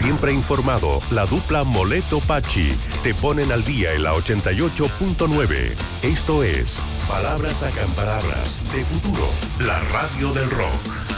siempre informado, la dupla Moleto-Pachi te ponen al día en la 88.9. Esto es Palabras Acamparadas de Futuro, la radio del rock.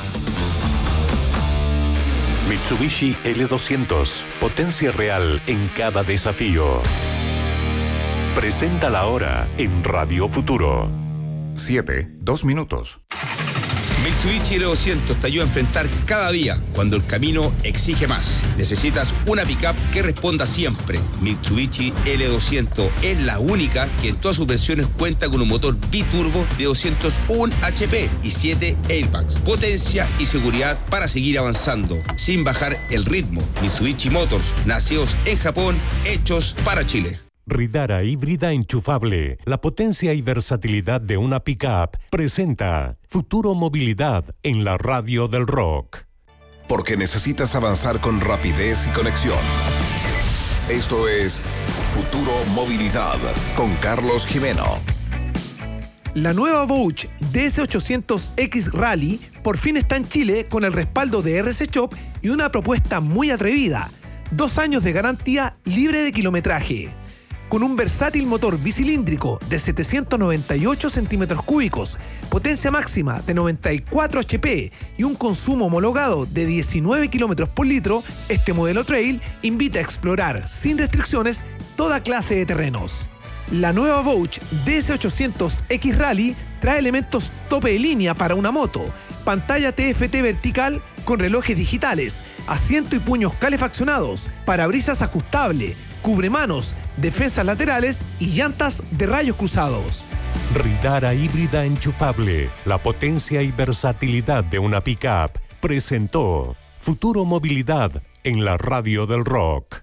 Mitsubishi L200, potencia real en cada desafío. Presenta la hora en Radio Futuro. 7:02. Mitsubishi L200 te ayuda a enfrentar cada día cuando el camino exige más. Necesitas una pickup que responda siempre. Mitsubishi L200 es la única que en todas sus versiones cuenta con un motor biturbo de 201 HP y 7 airbags. Potencia y seguridad para seguir avanzando sin bajar el ritmo. Mitsubishi Motors, nacidos en Japón, hechos para Chile. Ridara híbrida enchufable, la potencia y versatilidad de una pickup, presenta Futuro Movilidad en la radio del rock. Porque necesitas avanzar con rapidez y conexión. Esto es Futuro Movilidad con Carlos Jimeno. La nueva Bosch DS800X Rally por fin está en Chile con el respaldo de RC Shop y una propuesta muy atrevida. 2 años de garantía libre de kilometraje. Con un versátil motor bicilíndrico de 798 centímetros cúbicos, potencia máxima de 94 HP y un consumo homologado de 19 kilómetros por litro, este modelo trail invita a explorar sin restricciones toda clase de terrenos. La nueva Bosch DS800X Rally trae elementos tope de línea para una moto, pantalla TFT vertical con relojes digitales, asiento y puños calefaccionados, parabrisas ajustable, cubremanos, defensas laterales y llantas de rayos cruzados. Ridara híbrida enchufable, la potencia y versatilidad de una pickup, presentó Futuro Movilidad en la radio del rock.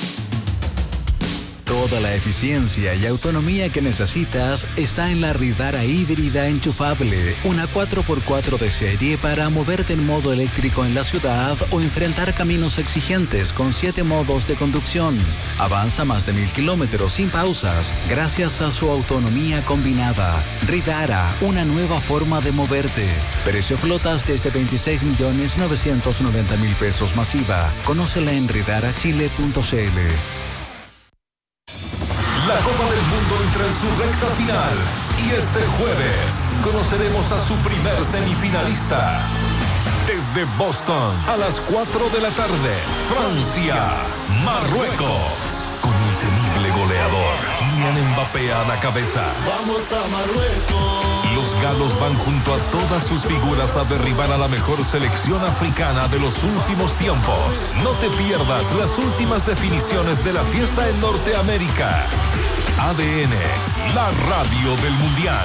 Toda la eficiencia y autonomía que necesitas está en la Ridara híbrida enchufable, una 4x4 de serie para moverte en modo eléctrico en la ciudad o enfrentar caminos exigentes con 7 modos de conducción. Avanza más de 1000 kilómetros sin pausas gracias a su autonomía combinada. Ridara, una nueva forma de moverte. Precio flotas desde 26.990.000 pesos masiva. Conócela en ridarachile.cl. La Copa del Mundo entra en su recta final y este jueves conoceremos a su primer semifinalista. Desde Boston, a las 4 de la tarde, Francia, Marruecos. Con el temible goleador Kylian Mbappé a la cabeza. ¡Vamos a Marruecos! Los galos van junto a todas sus figuras a derribar a la mejor selección africana de los últimos tiempos. No te pierdas las últimas definiciones de la fiesta en Norteamérica. ADN, la radio del Mundial.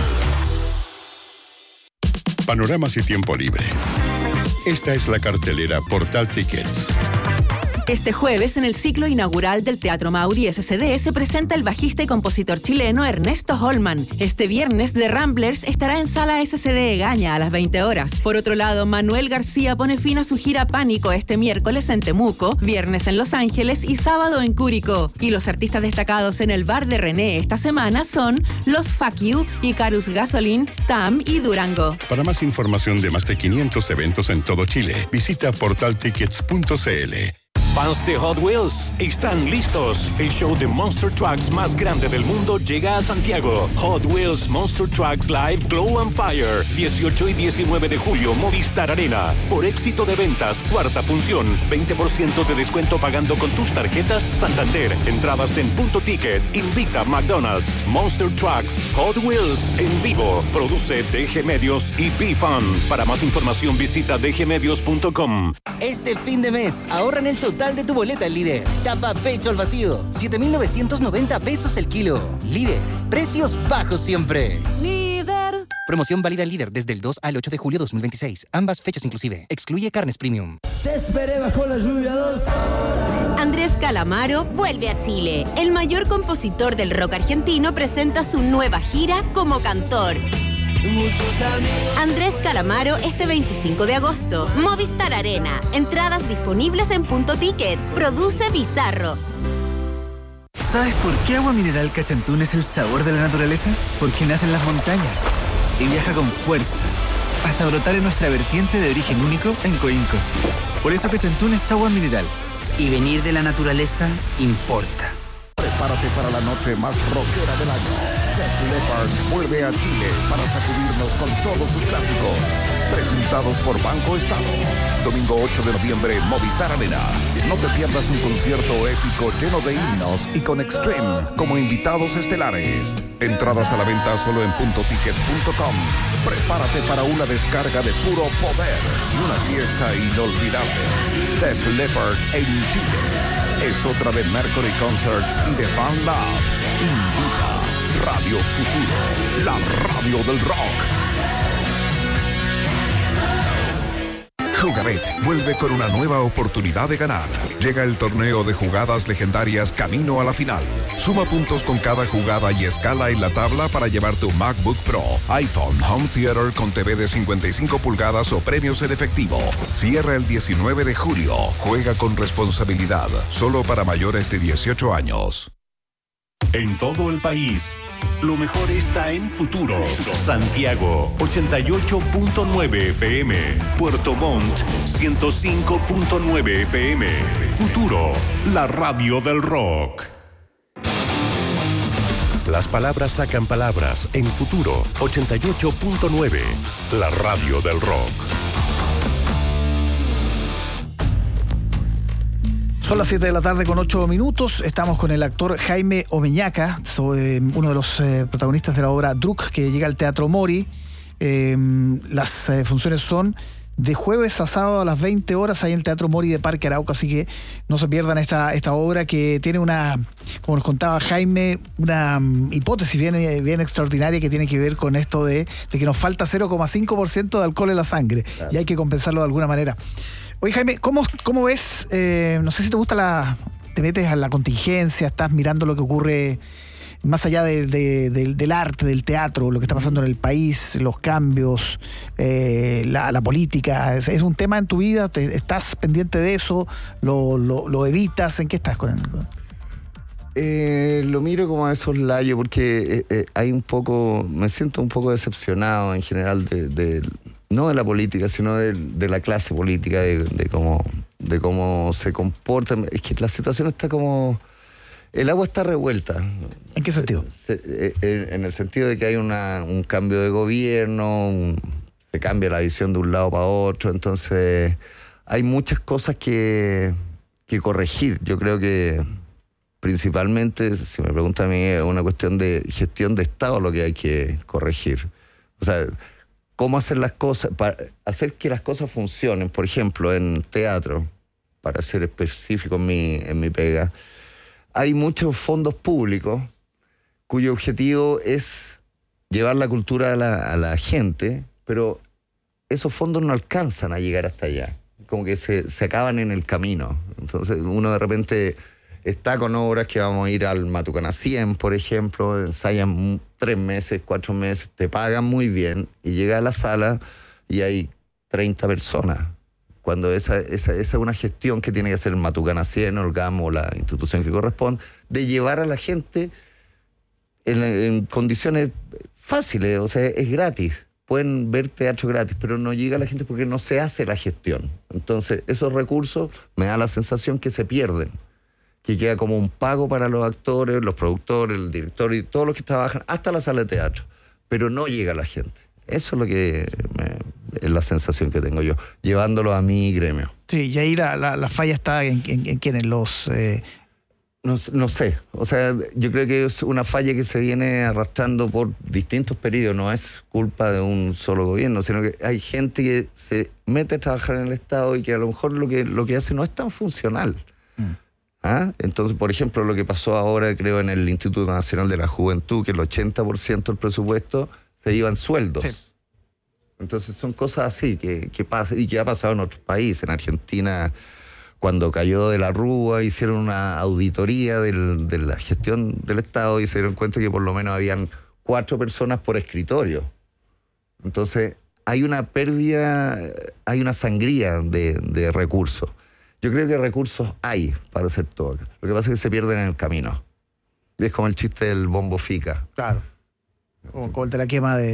Panoramas y tiempo libre. Esta es la cartelera Portal Tickets. Este jueves, en el ciclo inaugural del Teatro Mauri SCD, se presenta el bajista y compositor chileno Ernesto Holman. Este viernes, The Ramblers estará en Sala SCD Egaña a las 20 horas. Por otro lado, Manuel García pone fin a su gira Pánico este miércoles en Temuco, viernes en Los Ángeles y sábado en Curicó. Y los artistas destacados en el bar de René esta semana son Los Fuck You, Icarus Gasoline, Tam y Durango. Para más información de más de 500 eventos en todo Chile, visita portaltickets.cl. Fans de Hot Wheels están listos. El show de Monster Trucks más grande del mundo llega a Santiago. Hot Wheels Monster Trucks Live Glow and Fire. 18 y 19 de julio, Movistar Arena. Por éxito de ventas, 4ª función. 20% de descuento pagando con tus tarjetas Santander. Entradas en Punto Ticket. Invita McDonald's. Monster Trucks Hot Wheels en vivo. Produce DG Medios y B-Fun. Para más información visita dgmedios.com. Este fin de mes, ahorra en el total de tu boleta en Líder. Tapa pecho al vacío, 7.990 pesos el kilo. Líder, precios bajos siempre. Líder. Promoción válida en Líder desde el 2 al 8 de julio 2026. Ambas fechas inclusive. Excluye carnes premium. Te esperé bajo la lluvia 2 horas. Andrés Calamaro vuelve a Chile. El mayor compositor del rock argentino presenta su nueva gira como cantor. Andrés Calamaro este 25 de agosto. Movistar Arena. Entradas disponibles en Punto Ticket. Produce Bizarro. ¿Sabes por qué Agua Mineral Cachantún es el sabor de la naturaleza? Porque nace en las montañas y viaja con fuerza hasta brotar en nuestra vertiente de origen único en Coinco. Por eso Cachantún es agua mineral, Y venir de la naturaleza importa. Prepárate para la noche más rockera del año. Def Leppard vuelve a Chile para sacudirnos con todos sus clásicos. Presentados por Banco Estado. Domingo 8 de noviembre, Movistar Arena. No te pierdas un concierto épico lleno de himnos y con Extreme como invitados estelares. Entradas a la venta solo en puntoticket.com. Prepárate para una descarga de puro poder y una fiesta inolvidable. Def Leppard en Chile. Es otra de Mercury Concerts y de Fan Lab. Invita Radio Futuro, la radio del rock. Jugabet vuelve con una nueva oportunidad de ganar. Llega el torneo de jugadas legendarias camino a la final. Suma puntos con cada jugada y escala en la tabla para llevar tu MacBook Pro, iPhone, Home Theater con TV de 55 pulgadas o premios en efectivo. Cierra el 19 de julio. Juega con responsabilidad. Solo para mayores de 18 años. En todo el país, lo mejor está en Futuro. Santiago, 88.9 FM. Puerto Montt, 105.9 FM. Futuro, la radio del rock. Las palabras sacan palabras en Futuro, 88.9, la radio del rock. Son las 7 de la tarde con 8 minutos. Estamos con el actor Jaime Omeñaca, uno de los protagonistas de la obra Druk, que llega al Teatro Mori. Las funciones son de jueves a sábado a las 20 horas ahí en el Teatro Mori de Parque Arauco, así que no se pierdan esta obra que tiene una, como nos contaba Jaime, una hipótesis bien extraordinaria que tiene que ver con esto de que nos falta 0,5% de alcohol en la sangre. Claro. Y hay que compensarlo de alguna manera. Oye, Jaime, ¿cómo ves? No sé si te gusta te metes a la contingencia, estás mirando lo que ocurre más allá del arte, del teatro, lo que está pasando en el país, los cambios, la política. ¿Es un tema en tu vida? ¿Estás pendiente de eso? ¿Lo evitas? ¿En qué estás con él? Lo miro como a soslayo porque me siento un poco decepcionado en general no de la política, sino de la clase política, de cómo se comporta. Es que la situación está como... El agua está revuelta. ¿En qué sentido? En el sentido de que hay un cambio de gobierno, se cambia la visión de un lado para otro, entonces hay muchas cosas que corregir. Yo creo que principalmente, si me preguntan a mí, es una cuestión de gestión de Estado lo que hay que corregir. O sea, cómo hacer las cosas, para hacer que las cosas funcionen. Por ejemplo, en teatro, para ser específico en mi pega, hay muchos fondos públicos cuyo objetivo es llevar la cultura a la gente, pero esos fondos no alcanzan a llegar hasta allá. Como que se acaban en el camino. Entonces uno de repente está con obras que vamos a ir al Matucana 100, por ejemplo, ensayan 3 meses, 4 meses, te pagan muy bien y llega a la sala y hay 30 personas. Cuando esa es una gestión que tiene que hacer el Matucana 100 o el GAM o la institución que corresponde, de llevar a la gente en condiciones fáciles, o sea, es gratis. Pueden ver teatro gratis, pero no llega a la gente porque no se hace la gestión. Entonces, esos recursos me da la sensación que se pierden, que queda como un pago para los actores, los productores, el director y todos los que trabajan, hasta la sala de teatro, pero no llega a la gente. Eso es lo que es la sensación que tengo yo, llevándolo a mi gremio. Sí, y ahí la falla está en quiénes, los... No sé, o sea, yo creo que es una falla que se viene arrastrando por distintos periodos, no es culpa de un solo gobierno, sino que hay gente que se mete a trabajar en el Estado y que a lo mejor lo que hace no es tan funcional. ¿Ah? Entonces, por ejemplo, lo que pasó ahora, creo, en el Instituto Nacional de la Juventud, que el 80% del presupuesto se iba en sueldos. Sí. Entonces son cosas así que pasa y que ha pasado en otros países. En Argentina, cuando cayó de la Rúa, hicieron una auditoría de la gestión del Estado y se dieron cuenta que por lo menos habían 4 personas por escritorio. Entonces hay una pérdida, hay una sangría de recursos. Yo creo que recursos hay para hacer todo acá. Lo que pasa es que se pierden en el camino. Es como el chiste del bombo fica. Claro. Como el de la quema de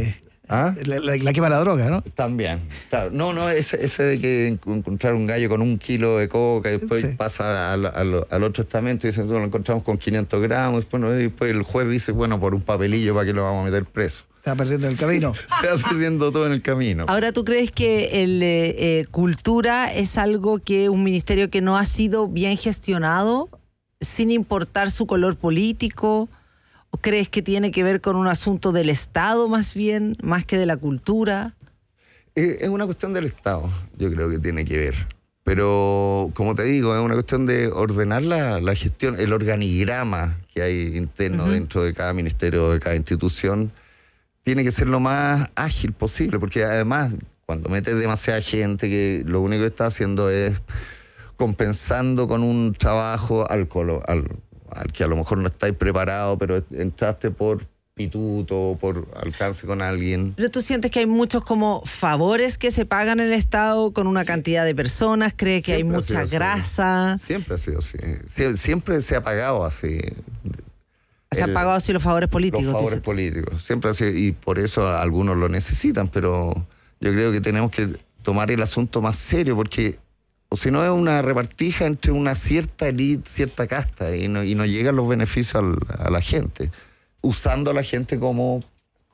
¿Ah? La quema de la droga, ¿no? También, claro. No, ese de que encontrar un gallo con 1 kilo de coca y después pasa al otro estamento y dicen, lo encontramos con 500 gramos. Y después el juez dice, bueno, por un papelillo, ¿para qué lo vamos a meter preso? Se va perdiendo el camino. Se va perdiendo todo en el camino. Ahora, ¿tú crees que el cultura es algo que un ministerio que no ha sido bien gestionado, sin importar su color político? ¿O crees que tiene que ver con un asunto del Estado más bien, más que de la cultura? Es una cuestión del Estado, yo creo que tiene que ver. Pero, como te digo, es una cuestión de ordenar la gestión, el organigrama que hay interno dentro de cada ministerio, de cada institución, tiene que ser lo más ágil posible, porque además, cuando metes demasiada gente, que lo único que está haciendo es compensando con un trabajo al que a lo mejor no estáis preparado, pero entraste por pituto, por alcance con alguien. ¿Pero tú sientes que hay muchos como favores que se pagan en el Estado con una cantidad de personas? ¿Crees que siempre hay mucha grasa? Siempre ha sido así. Siempre se ha pagado así. Se han pagado así los favores políticos. Los favores políticos. Siempre ha sido, y por eso algunos lo necesitan, pero yo creo que tenemos que tomar el asunto más serio, porque o si no es una repartija entre una cierta élite, cierta casta, y no llegan los beneficios a la gente, usando a la gente como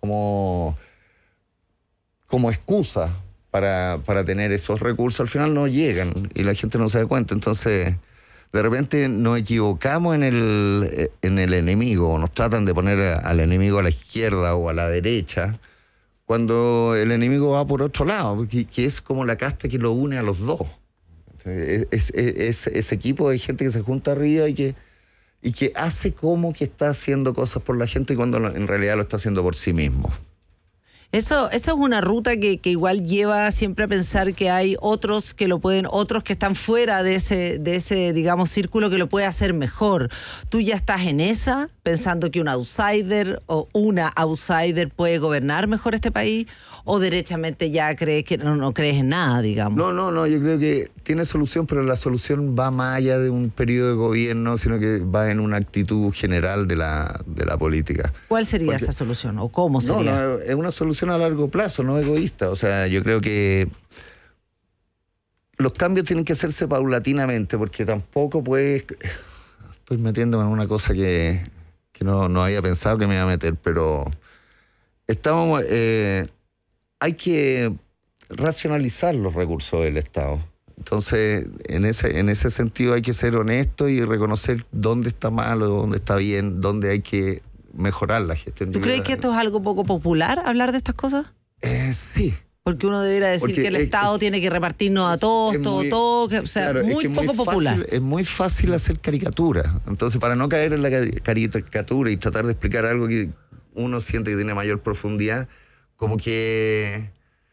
excusa para tener esos recursos. Al final no llegan y la gente no se da cuenta. Entonces, de repente nos equivocamos en el enemigo, nos tratan de poner al enemigo a la izquierda o a la derecha, cuando el enemigo va por otro lado, que es como la casta que lo une a los dos. Es ese equipo de gente que se junta arriba y que hace como que está haciendo cosas por la gente cuando en realidad lo está haciendo por sí mismo. Esa es una ruta que igual lleva siempre a pensar que hay otros que lo pueden, otros que están fuera de ese digamos círculo que lo puede hacer mejor. ¿Tú ya estás en esa, pensando que un outsider o una outsider puede gobernar mejor este país? ¿O derechamente ya crees que no crees en nada, digamos? No, yo creo que tiene solución, pero la solución va más allá de un periodo de gobierno, sino que va en una actitud general de la política. ¿Cuál sería esa solución o cómo sería? No, es una solución a largo plazo, no egoísta. O sea, yo creo que los cambios tienen que hacerse paulatinamente, porque tampoco puedes... Estoy metiéndome en una cosa que no había pensado que me iba a meter, pero estamos... hay que racionalizar los recursos del Estado. Entonces, en ese sentido hay que ser honesto y reconocer dónde está mal o dónde está bien, dónde hay que mejorar la gestión. ¿Tú crees que esto es algo poco popular, hablar de estas cosas? Sí. Porque uno debería decir que el Estado tiene que repartirnos a todos, o sea, claro, muy poco popular. Es muy fácil hacer caricatura. Entonces, para no caer en la caricatura y tratar de explicar algo que uno siente que tiene mayor profundidad, como que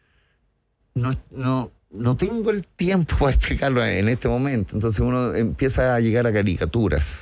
no tengo el tiempo para explicarlo en este momento. Entonces uno empieza a llegar a caricaturas,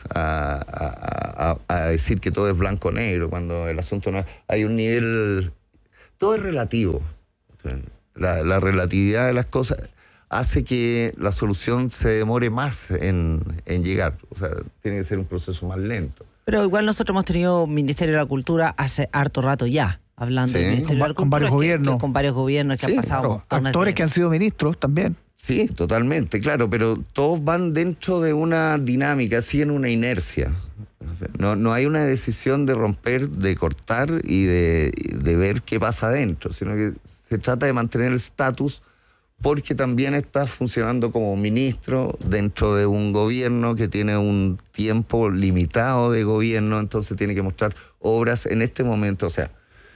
a decir que todo es blanco-negro, cuando el asunto no es... Hay un nivel... Todo es relativo. La relatividad de las cosas hace que la solución se demore más en llegar. O sea, tiene que ser un proceso más lento. Pero igual nosotros hemos tenido Ministerio de la Cultura hace harto rato ya. Hablando del Ministerio de la Cultura, con varios gobiernos. Con varios gobiernos que han pasado. Claro. Actores que han sido ministros también. Sí, totalmente, claro, pero todos van dentro de una dinámica, siguen una inercia. O sea, no hay una decisión de romper, de cortar y de ver qué pasa adentro, sino que se trata de mantener el estatus, porque también está funcionando como ministro dentro de un gobierno que tiene un tiempo limitado de gobierno, entonces tiene que mostrar obras en este momento. O sea,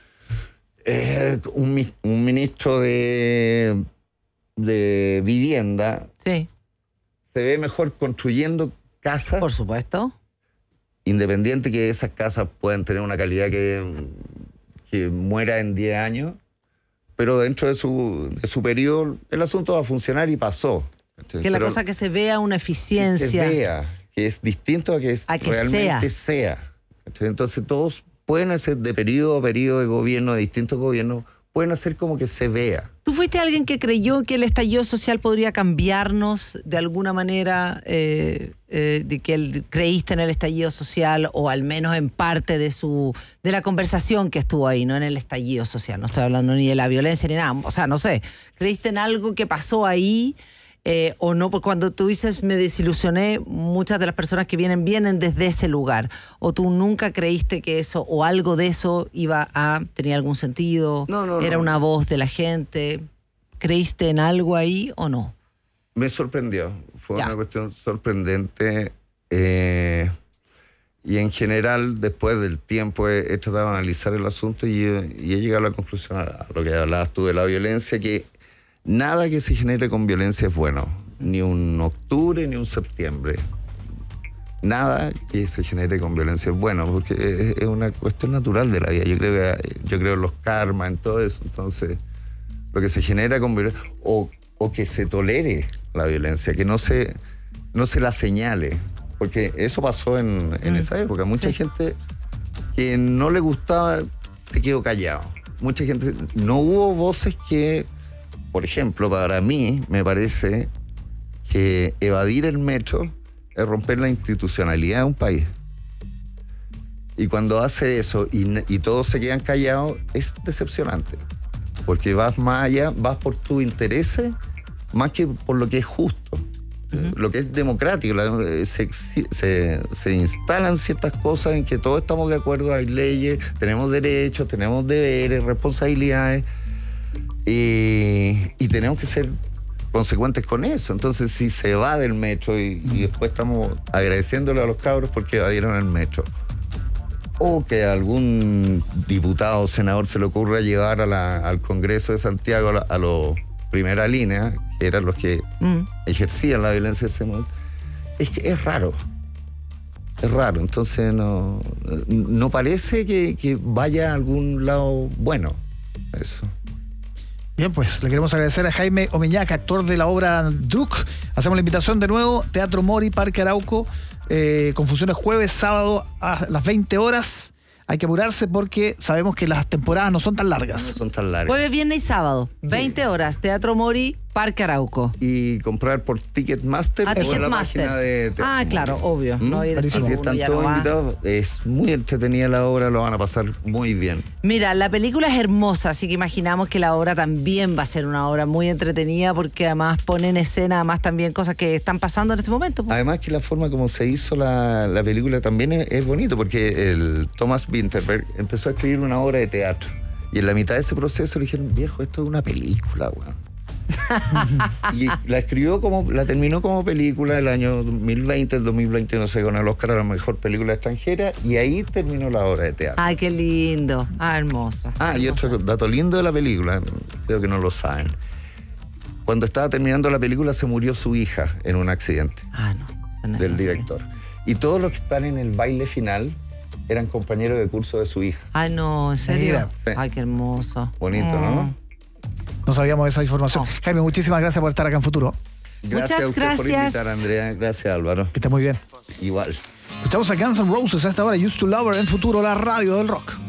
un ministro de vivienda sí. Se ve mejor construyendo casas. Por supuesto. Independiente que esas casas puedan tener una calidad que muera en 10 años, pero dentro de su periodo el asunto va a funcionar y pasó. Que la cosa que se vea una eficiencia. Que se vea, que es distinto a que realmente sea. Entonces todos pueden hacer de periodo a periodo de gobierno, de distintos gobiernos, pueden hacer como que se vea. ¿Tú fuiste alguien que creyó que el estallido social podría cambiarnos de alguna manera? De que creíste en el estallido social, o al menos en parte de la conversación que estuvo ahí, no en el estallido social. No estoy hablando ni de la violencia ni nada. O sea, no sé. ¿Creíste en algo que pasó ahí o no? Porque cuando tú dices me desilusioné, muchas de las personas que vienen desde ese lugar. ¿O tú nunca creíste que eso o algo de eso tenía algún sentido? No. ¿Era una voz de la gente? ¿Creíste en algo ahí o no? Me sorprendió, fue una cuestión sorprendente y en general después del tiempo he tratado de analizar el asunto y he llegado a la conclusión, a lo que hablabas tú de la violencia, que nada que se genere con violencia es bueno, ni un octubre ni un septiembre. Nada que se genere con violencia es bueno, porque es una cuestión natural de la vida. Yo creo en los karmas, en todo eso. Entonces, lo que se genera con violencia, o que se tolere la violencia, que no se la señale, porque eso pasó en esa época. Mucha gente que no le gustaba se quedó callado. Mucha gente, no hubo voces que, por ejemplo, para mí me parece que evadir el metro es romper la institucionalidad de un país. Y cuando hace eso y todos se quedan callados, es decepcionante, porque vas más allá, vas por tus intereses más que por lo que es justo, lo que es democrático. Se instalan ciertas cosas en que todos estamos de acuerdo, hay leyes, tenemos derechos, tenemos deberes, responsabilidades, y tenemos que ser consecuentes con eso. Entonces, si se va del metro y después estamos agradeciéndole a los cabros porque evadieron el metro, o que a algún diputado o senador se le ocurra llevar al Congreso de Santiago a los primera línea, que eran los que ejercían la violencia de ese momento, es que es raro. Es raro. Entonces no parece que vaya a algún lado bueno eso. Bien, pues le queremos agradecer a Jaime Omeñaca, actor de la obra Druk. Hacemos la invitación de nuevo, Teatro Mori, Parque Arauco, con funciones jueves, sábado a las 20 horas. Hay que apurarse porque sabemos que las temporadas no son tan largas. No son tan largas. Jueves, viernes y sábado, 20 horas, Teatro Mori, Parque Arauco. Y comprar por Ticketmaster o en la página de Teatro Mori. Claro, obvio. No ir Así están todos invitados. Es muy entretenida la obra, lo van a pasar muy bien. Mira, la película es hermosa, así que imaginamos que la obra también va a ser una obra muy entretenida, porque además pone en escena además también cosas que están pasando en este momento. Pues. Además que la forma como se hizo la película también es bonito, porque el Thomas Vinterberg empezó a escribir una obra de teatro. Y en la mitad de ese proceso le dijeron, viejo, esto es una película, weón. Y la terminó como película el año 2020, el 2020, no sé, con el Oscar a la mejor película extranjera, y ahí terminó la obra de teatro. Ay, qué lindo. Hermosa. Y otro dato lindo de la película, creo que no lo saben. Cuando estaba terminando la película se murió su hija en un accidente del director. Y todos los que están en el baile final eran compañeros de curso de su hija. Ay, no, ¿en serio? Sí. Ay, qué hermoso. Bonito, ¿no? No sabíamos esa información. Jaime, muchísimas gracias por estar acá en Futuro. Gracias a usted por invitar, Andrea. Gracias, Álvaro. Que esté muy bien. Igual. Escuchamos a Guns N' Roses a esta hora, Used to Love Her, en Futuro, la radio del rock.